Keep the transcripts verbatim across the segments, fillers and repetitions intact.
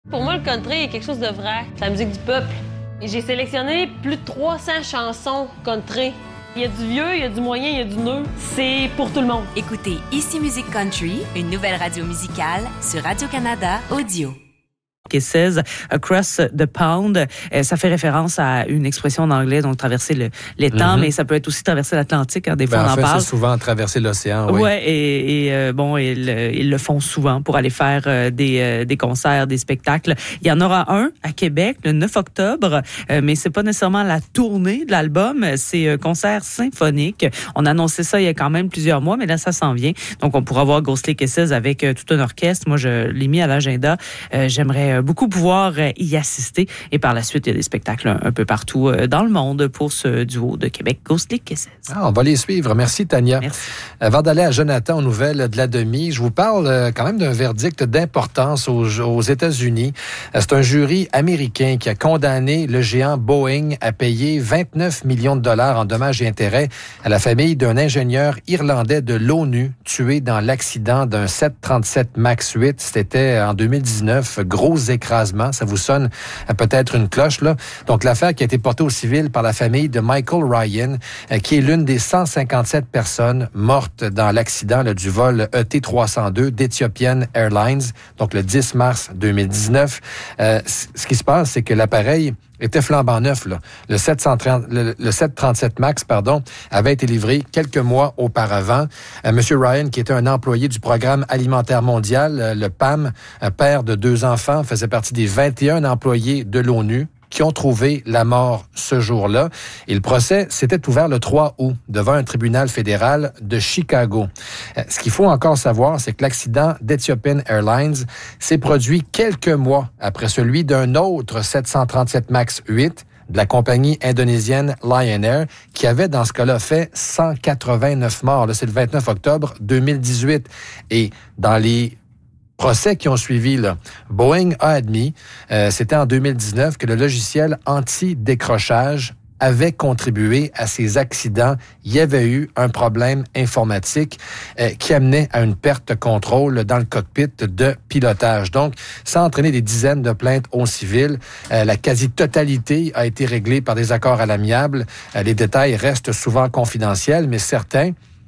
Pour moi, le country est quelque chose de vrai. C'est la musique du peuple. Et j'ai sélectionné plus de trois cents chansons country. Il y a du vieux, il y a du moyen, il y a du neuf. C'est pour tout le monde. Écoutez Ici Musique Country, une nouvelle radio musicale sur Radio-Canada Audio. Kisses, Across the Pond, euh, ça fait référence à une expression en anglais, donc traverser le, l'étang, mm-hmm. mais ça peut être aussi traverser l'Atlantique, hein, des fois ben, on en, en fait, parle. C'est souvent traverser l'océan, oui. Ouais, et, et euh, bon, ils, ils le font souvent pour aller faire euh, des, euh, des concerts, des spectacles. Il y en aura un à Québec le neuf octobre, euh, mais c'est pas nécessairement la tournée de l'album, c'est un concert symphonique. On a annoncé ça il y a quand même plusieurs mois, mais là ça s'en vient. Donc on pourra voir Ghostly Kisses avec euh, tout un orchestre. Moi, je l'ai mis à l'agenda. Euh, j'aimerais beaucoup pouvoir y assister. Et par la suite, il y a des spectacles un, un peu partout dans le monde pour ce duo de Québec, Ghostly Kisses. Ah, on va les suivre. Merci, Tania. Merci. Avant d'aller à Jonathan aux nouvelles de la demi, je vous parle quand même d'un verdict d'importance aux, aux États-Unis. C'est un jury américain qui a condamné le géant Boeing à payer vingt-neuf millions de dollars en dommages et intérêts à la famille d'un ingénieur irlandais de l'ONU tué dans l'accident d'un sept trente-sept MAX huit. C'était en deux mille dix-neuf. Gros écrasement. Ça vous sonne peut-être une cloche, là. Donc, l'affaire qui a été portée au civil par la famille de Michael Ryan, qui est l'une des cent cinquante-sept personnes mortes dans l'accident là, du vol E T trois cent deux d'Ethiopian Airlines, donc le dix mars deux mille dix-neuf. Euh, ce qui se passe, c'est que l'appareil était flambant neuf, là. Le, sept cent trente, le, le sept trente-sept MAX, pardon, avait été livré quelques mois auparavant. Euh, Monsieur Ryan, qui était un employé du Programme alimentaire mondial, euh, le P A M, un père de deux enfants, faisait partie des vingt et un employés de l'ONU qui ont trouvé la mort ce jour-là. Et le procès s'était ouvert le trois août devant un tribunal fédéral de Chicago. Euh, ce qu'il faut encore savoir, c'est que l'accident d'Ethiopian Airlines s'est produit quelques mois après celui d'un autre sept cent trente-sept MAX huit de la compagnie indonésienne Lion Air, qui avait, dans ce cas-là, fait cent quatre-vingt-neuf morts. Là, c'est le vingt-neuf octobre deux mille dix-huit. Et dans les procès qui ont suivi, là, Boeing a admis, euh, c'était en deux mille dix-neuf, que le logiciel anti-décrochage avait contribué à ces accidents. Il y avait eu un problème informatique euh, qui amenait à une perte de contrôle dans le cockpit de pilotage. Donc, ça a entraîné des dizaines de plaintes au civil. Euh, la quasi-totalité a été réglée par des accords à l'amiable. Euh, les détails restent souvent confidentiels, mais certains,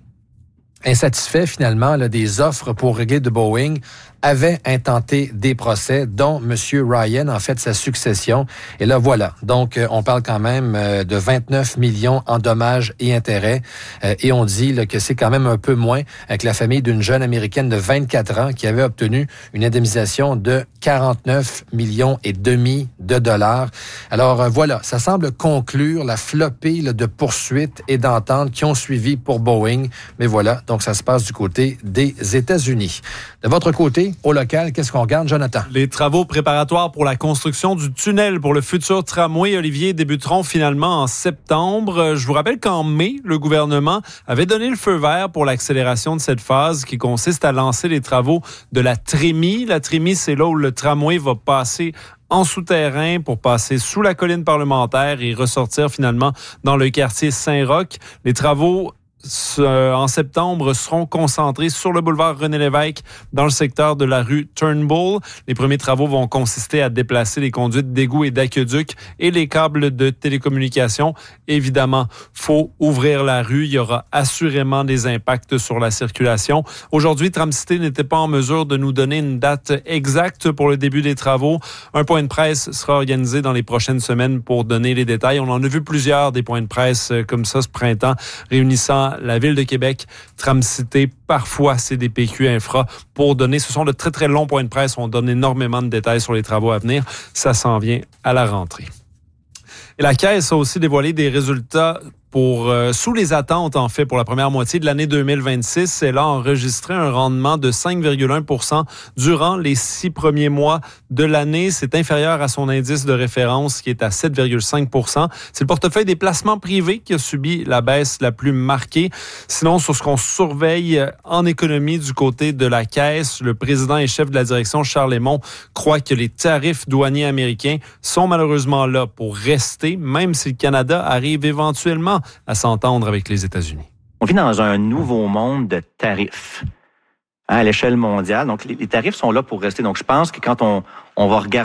insatisfaits finalement là, des offres pour régler de Boeing, avait intenté des procès, dont M. Ryan, en fait, sa succession. Et là, voilà. Donc, euh, on parle quand même euh, de vingt-neuf millions en dommages et intérêts. Euh, et on dit là, que c'est quand même un peu moins avec la famille d'une jeune Américaine de vingt-quatre ans qui avait obtenu une indemnisation de quarante-neuf millions et demi de dollars. Alors, euh, voilà. Ça semble conclure la flopée là, de poursuites et d'ententes qui ont suivi pour Boeing. Mais voilà. Donc, ça se passe du côté des États-Unis. De votre côté, au local, qu'est-ce qu'on regarde, Jonathan? Les travaux préparatoires pour la construction du tunnel pour le futur tramway, Olivier, débuteront finalement en septembre. Je vous rappelle qu'en mai, le gouvernement avait donné le feu vert pour l'accélération de cette phase qui consiste à lancer les travaux de la trémie. La trémie, c'est là où le tramway va passer en souterrain pour passer sous la colline parlementaire et ressortir finalement dans le quartier Saint-Roch. Les travaux en septembre seront concentrés sur le boulevard René-Lévesque dans le secteur de la rue Turnbull. Les premiers travaux vont consister à déplacer les conduites d'égout et d'aqueduc et les câbles de télécommunication. Évidemment, faut ouvrir la rue. Il y aura assurément des impacts sur la circulation. Aujourd'hui, Tramcité n'était pas en mesure de nous donner une date exacte pour le début des travaux. Un point de presse sera organisé dans les prochaines semaines pour donner les détails. On en a vu plusieurs des points de presse comme ça ce printemps, réunissant la Ville de Québec, Tramcité, parfois C D P Q Infra, pour donner, ce sont de très très longs points de presse, on donne énormément de détails sur les travaux à venir. Ça s'en vient à la rentrée. Et la Caisse a aussi dévoilé des résultats pour euh, sous les attentes, en fait, pour la première moitié de l'année deux mille vingt-six. Elle a enregistré un rendement de cinq virgule un pour cent durant les six premiers mois de l'année. C'est inférieur à son indice de référence qui est à sept virgule cinq pour cent. C'est le portefeuille des placements privés qui a subi la baisse la plus marquée. Sinon, sur ce qu'on surveille en économie du côté de la Caisse, le président et chef de la direction, Charles Lemont, croit que les tarifs douaniers américains sont malheureusement là pour rester, même si le Canada arrive éventuellement à s'entendre avec les États-Unis. On vit dans un nouveau monde de tarifs hein, à l'échelle mondiale. Donc, les, les tarifs sont là pour rester. Donc, je pense que quand on, on va regarder